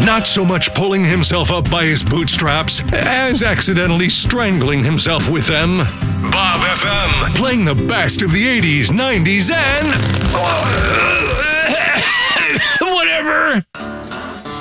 Not so much pulling himself up by his bootstraps as accidentally strangling himself with them. Bob FM, playing the best of the 80s, 90s, and